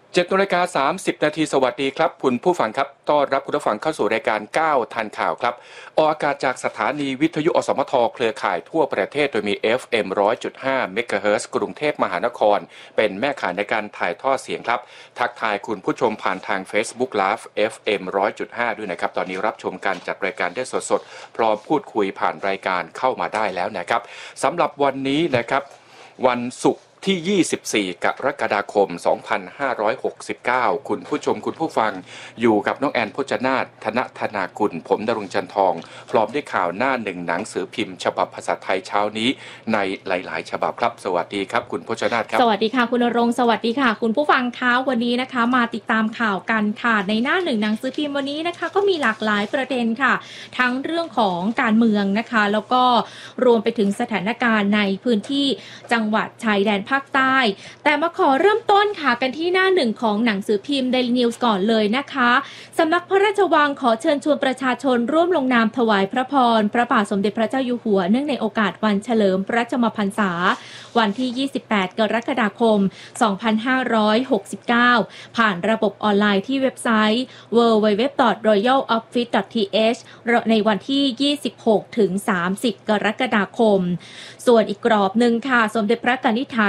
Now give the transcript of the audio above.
7:30 นาทีสวัสดีครับคุณผู้ฟังครับต้อนรับคุณผู้ฟังเข้าสู่รายการ9ทันข่าวครับออกอากาศจากสถานีวิทยุอสมทเครือข่ายทั่วประเทศโดยมี FM 100.5 เมกะเฮิรตซ์กรุงเทพมหานครเป็นแม่ข่ายในการถ่ายทอดเสียงครับทักทายคุณผู้ชมผ่านทาง Facebook Live FM 100.5 ด้วยนะครับตอนนี้รับชมการจัดรายการได้สดๆพร้อมพูดคุยผ่านรายการเข้ามาได้แล้วนะครับสำหรับวันนี้นะครับวันศุกร์ที่ 24 กรกฎาคม 2569 คุณผู้ชมคุณผู้ฟังอยู่กับน้องแอนพจนาถ ธนธนากุลผมณรงค์จันทองพร้อมด้วยข่าวหน้าหนึ่งหนังสือพิมพ์ฉบับภาษาไทยเช้านี้ในหลายๆฉบับครับสวัสดีครับคุณพจนาถครับสวัสดีค่ะคุณณรงค์สวัสดีค่ะคุณผู้ฟังคะวันนี้นะคะมาติดตามข่าวกันค่ะในหน้าหนึ่งหนังสือพิมพ์วันนี้นะคะก็มีหลากหลายประเด็นค่ะทั้งเรื่องของการเมืองนะคะแล้วก็รวมไปถึงสถานการณ์ในพื้นที่จังหวัดชายแดนภาคใต้แต่มาขอเริ่มต้นค่ะกันที่หน้าหนึ่งของหนังสือพิมพ์ Daily News ก่อนเลยนะคะสำนักพระราชวังขอเชิญชวนประชาชนร่วมลงนามถวายพระพรพระบาทสมเด็จพระเจ้าอยู่หัวเนื่องในโอกาสวันเฉลิมพระชนมพรรษาวันที่ 28 กรกฎาคม 2569 ผ่านระบบออนไลน์ที่เว็บไซต์ www.royaloffice.th ในวันที่ 26 ถึง 30 กรกฎาคมส่วนอีกกรอบหนึ่งค่ะสมเด็จพระกนิษฐา